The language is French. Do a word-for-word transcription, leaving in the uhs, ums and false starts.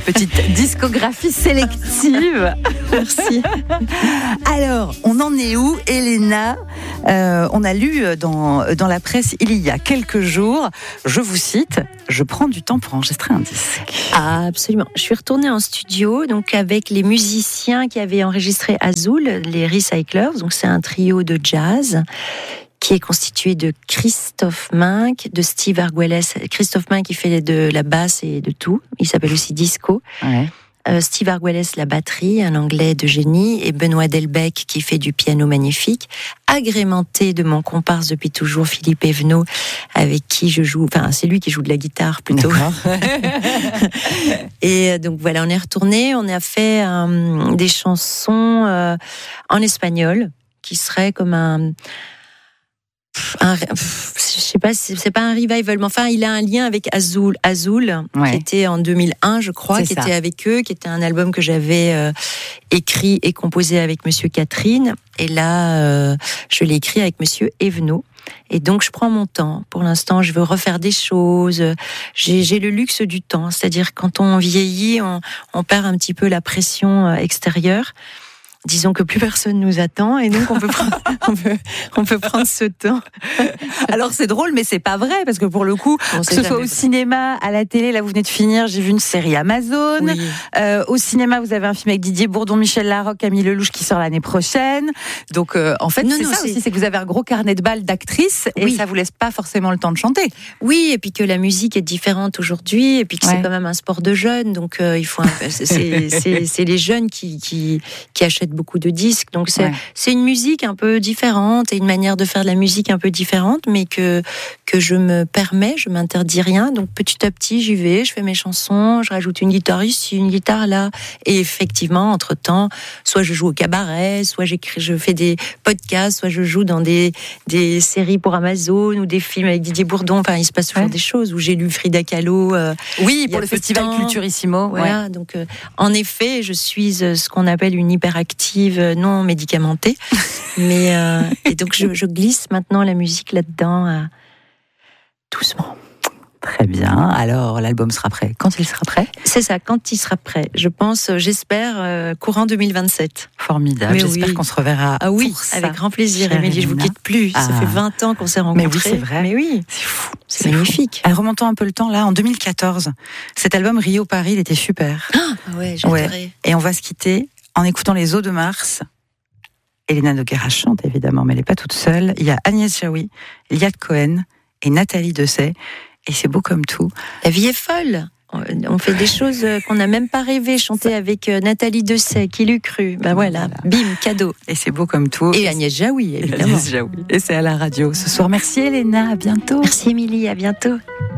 petite discographie sélective. Merci. Alors, on en est où, Elena ? euh, On a lu dans, dans la presse il y a quelques jours, je vous cite, « Je prends du temps pour enregistrer un disque ». Ah, absolument. Je suis retournée en studio donc avec les musiciens qui avaient enregistré Azul, les Recyclers. Donc c'est un trio de jazz qui est constitué de Christophe Minck, de Steve Arguelles. Christophe Minck qui fait de la basse et de tout. Il s'appelle aussi Disco. Ouais. Euh, Steve Arguelles, la batterie, un anglais de génie, et Benoît Delbecq qui fait du piano magnifique, agrémenté de mon comparse depuis toujours, Philippe Evenot, avec qui je joue, enfin c'est lui qui joue de la guitare plutôt. Et donc voilà, on est retourné, on a fait euh, des chansons euh, en espagnol, qui seraient comme un... Un, je sais pas, c'est, c'est pas un revival, mais enfin, il a un lien avec Azul, Azul, ouais. qui était en deux mille un, je crois, c'est qui ça. était avec eux, qui était un album que j'avais euh, écrit et composé avec Monsieur Catherine. Et là, euh, je l'ai écrit avec Monsieur Evenot. Et donc, je prends mon temps. Pour l'instant, je veux refaire des choses. J'ai, j'ai le luxe du temps. C'est-à-dire, quand on vieillit, on, on perd un petit peu la pression extérieure. Disons que plus personne nous attend et donc on peut prendre, on peut, on peut prendre ce temps. Alors c'est drôle, mais c'est pas vrai parce que pour le coup, on que ce soit au cinéma, à la télé, là vous venez de finir, j'ai vu une série Amazon. Oui. Euh, au cinéma, vous avez un film avec Didier Bourdon, Michel Larocque, Camille Lelouch qui sort l'année prochaine. Donc euh, en fait, non, c'est non, ça c'est... aussi, c'est que vous avez un gros carnet de balles d'actrices et oui. ça vous laisse pas forcément le temps de chanter. Oui, et puis que la musique est différente aujourd'hui et puis que ouais. c'est quand même un sport de jeunes, donc euh, il faut un... c'est, c'est, c'est les jeunes qui, qui, qui achètent beaucoup de disques, donc c'est, ouais. c'est une musique un peu différente et une manière de faire de la musique un peu différente, mais que, que je me permets, je m'interdis rien, donc petit à petit j'y vais, je fais mes chansons, je rajoute une guitare ici, une guitare là, et effectivement, entre-temps, soit je joue au cabaret, soit j'écris, je fais des podcasts, soit je joue dans des, des séries pour Amazon ou des films avec Didier Bourdon, enfin il se passe toujours ouais. des choses, où j'ai lu Frida Kahlo. Euh, oui, pour le festival Culturissimo. Voilà, ouais. donc euh, en effet, je suis euh, ce qu'on appelle une hyperactive non médicamentée, mais euh, et donc je, je glisse maintenant la musique là-dedans euh, doucement. Très bien. Alors l'album sera prêt. Quand il sera prêt ? C'est ça, quand il sera prêt. Je pense, j'espère, euh, courant deux mille vingt-sept. Formidable. Mais J'espère oui. qu'on se reverra. Ah oui, pour ça. Avec grand plaisir. Émilie, je vous quitte plus. Ah. Ça fait vingt ans qu'on s'est rencontrés. Mais oui, c'est vrai. Mais oui, c'est fou. C'est, c'est magnifique. Alors, remontons un peu le temps là, en deux mille quatorze. Cet album Rio Paris, il était super. Ah ouais, j'adorais. Ouais. Et on va se quitter en écoutant Les Eaux de Mars. Elena Noguera chante évidemment, mais elle n'est pas toute seule. Il y a Agnès Jaoui, Liat Cohen et Nathalie Dessay. Et c'est beau comme tout. La vie est folle. On fait des choses qu'on n'a même pas rêvé. Chanter avec Nathalie Dessay, qui l'eût cru. Ben voilà, voilà, bim, cadeau. Et c'est beau comme tout. Et Agnès Jaoui, évidemment. Agnès Jaoui. Et c'est à la radio ce soir. Merci Elena, à bientôt. Merci Émilie, à bientôt.